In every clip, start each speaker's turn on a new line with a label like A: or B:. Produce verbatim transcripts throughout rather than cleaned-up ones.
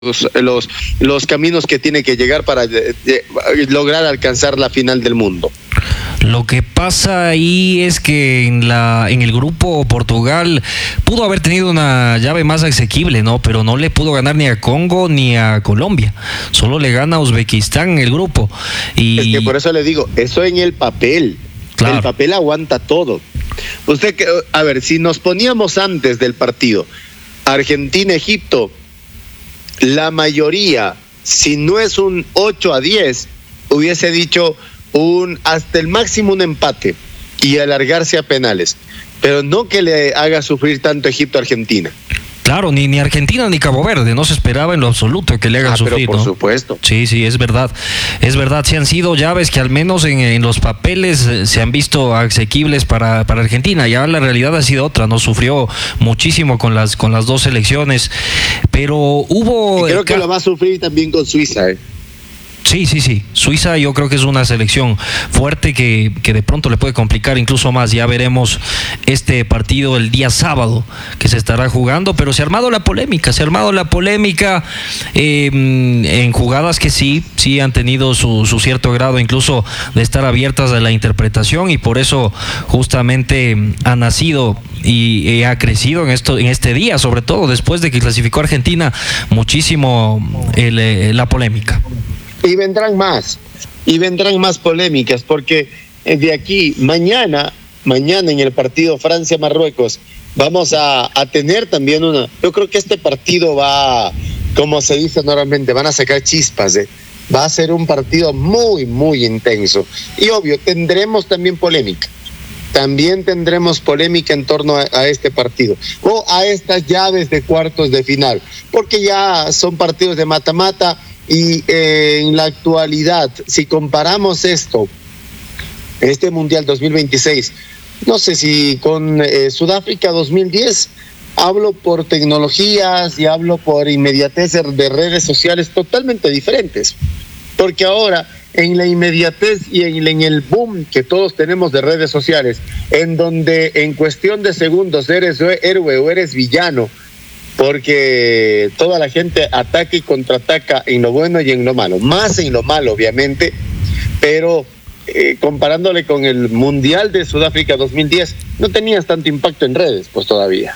A: los, los caminos que tiene que llegar para de, de, lograr alcanzar la final del mundo.
B: Lo que pasa ahí es que en la en el grupo Portugal pudo haber tenido una llave más asequible, ¿no? Pero no le pudo ganar ni a Congo ni a Colombia. Solo le gana a Uzbekistán en el grupo. Y...
A: Es que por eso le digo, eso en el papel. Claro. El papel aguanta todo. Usted, que, a ver, si nos poníamos antes del partido, Argentina-Egipto, la mayoría, si no es un ocho a diez, hubiese dicho un hasta el máximo un empate y alargarse a penales, pero no que le haga sufrir tanto Egipto a Argentina.
B: Claro, ni, ni Argentina ni Cabo Verde, no se esperaba en lo absoluto que le hagan
A: ah,
B: sufrir,
A: pero por
B: ¿no?
A: supuesto.
B: Sí, sí, es verdad, es verdad, sí han sido llaves que al menos en, en los papeles eh, se han visto asequibles para, para Argentina. Ya la realidad ha sido otra, no sufrió muchísimo con las con las dos selecciones, pero hubo...
A: Y creo que lo va a sufrir también con Suiza, ¿eh?
B: Sí, sí, sí. Suiza yo creo que es una selección fuerte que, que de pronto le puede complicar incluso más. Ya veremos este partido el día sábado que se estará jugando, pero se ha armado la polémica, se ha armado la polémica eh, en jugadas que sí, sí han tenido su, su cierto grado incluso de estar abiertas a la interpretación y por eso justamente ha nacido y eh, ha crecido en esto en este día, sobre todo después de que clasificó Argentina, muchísimo el, eh, la polémica.
A: Y vendrán más, y vendrán más polémicas, porque de aquí, mañana, mañana en el partido Francia-Marruecos, vamos a, a tener también una, yo creo que este partido va, como se dice normalmente, van a sacar chispas, ¿eh? Va a ser un partido muy, muy intenso. Y obvio, tendremos también polémica, también tendremos polémica en torno a, a este partido, o a estas llaves de cuartos de final, porque ya son partidos de mata-mata. Y eh, en la actualidad, si comparamos esto, este Mundial dos mil veintiséis, no sé si con eh, Sudáfrica dos mil diez, hablo por tecnologías y hablo por inmediatez de redes sociales totalmente diferentes. Porque ahora, en la inmediatez y en, en el boom que todos tenemos de redes sociales, en donde en cuestión de segundos eres héroe o eres villano, porque toda la gente ataca y contraataca en lo bueno y en lo malo, más en lo malo obviamente, pero eh, comparándole con el Mundial de Sudáfrica dos mil diez, no tenías tanto impacto en redes, pues todavía.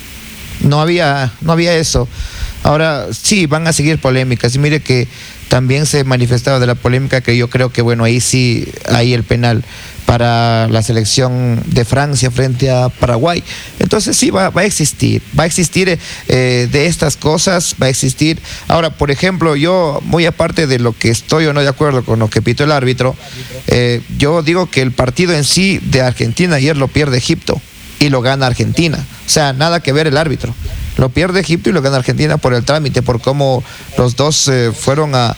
C: No había, no había eso. Ahora sí, van a seguir polémicas, y mire que también se manifestaba de la polémica que yo creo que bueno, ahí sí hay el penal para la selección de Francia frente a Paraguay. Entonces sí va, va a existir, va a existir eh, de estas cosas, va a existir. Ahora, por ejemplo, yo, muy aparte de lo que estoy o no de acuerdo con lo que pitó el árbitro, eh, yo digo que el partido en sí de Argentina ayer lo pierde Egipto y lo gana Argentina. O sea, nada que ver el árbitro. Lo pierde Egipto y lo gana Argentina por el trámite, por cómo los dos eh, fueron a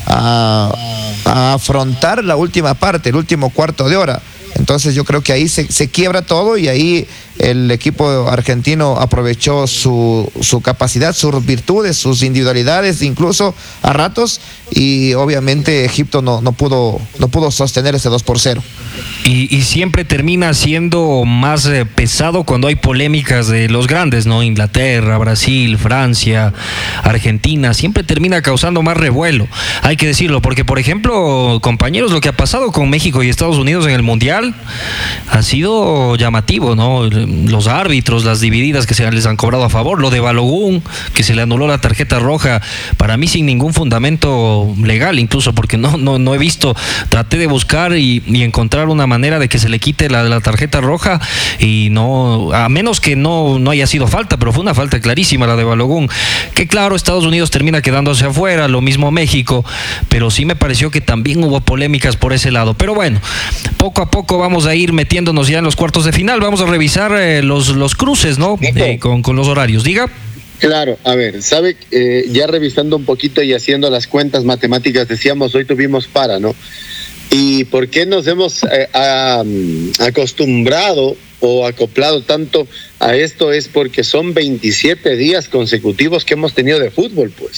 C: A, a afrontar la última parte, el último cuarto de hora. Entonces yo creo que ahí se, se quiebra todo y ahí el equipo argentino aprovechó su, su capacidad, sus virtudes, sus individualidades, incluso a ratos, y obviamente Egipto no, no pudo no pudo sostener ese dos por cero.
B: Y, y siempre termina siendo más eh, pesado cuando hay polémicas de los grandes, ¿no? Inglaterra, Brasil, Francia, Argentina, siempre termina causando más revuelo, hay que decirlo, porque por ejemplo, compañeros, lo que ha pasado con México y Estados Unidos en el Mundial ha sido llamativo, ¿no? Los árbitros, las divididas que se les han cobrado a favor, lo de Balogun, que se le anuló la tarjeta roja, para mí sin ningún fundamento legal, incluso porque no, no, no he visto, traté de buscar y, y encontrar una manera de que se le quite la, la tarjeta roja y no, a menos que no, no haya sido falta, pero fue una falta clarísima la de Balogun, que claro, Estados Unidos termina quedándose afuera, lo mismo México, pero sí me pareció que también hubo polémicas por ese lado. Pero bueno, poco a poco vamos a ir metiéndonos ya en los cuartos de final, vamos a revisar eh, los, los cruces, ¿no? Eh, con, con los horarios, diga.
A: Claro, a ver, sabe, eh, ya revisando un poquito y haciendo las cuentas matemáticas, decíamos, hoy tuvimos para, ¿no? ¿Y por qué nos hemos eh, a, acostumbrado o acoplado tanto a esto? Es porque son veintisiete días consecutivos que hemos tenido de fútbol, pues.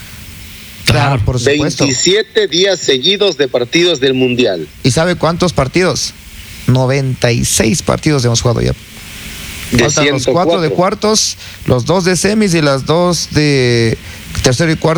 C: Claro, por supuesto.
A: veintisiete días seguidos de partidos del Mundial.
C: ¿Y sabe cuántos partidos? noventa y seis partidos hemos jugado ya. Faltan los cuatro de cuartos, los dos de semis y las dos de tercero y cuarto